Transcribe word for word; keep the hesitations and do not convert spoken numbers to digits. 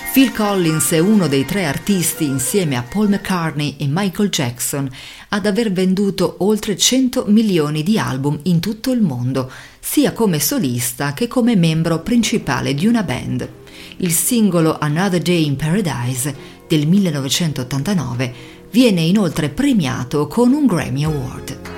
Phil Collins è uno dei tre artisti, insieme a Paul McCartney e Michael Jackson, ad aver venduto oltre cento milioni di album in tutto il mondo, sia come solista che come membro principale di una band. Il singolo Another Day in Paradise del millenovecentottantanove viene inoltre premiato con un Grammy Award.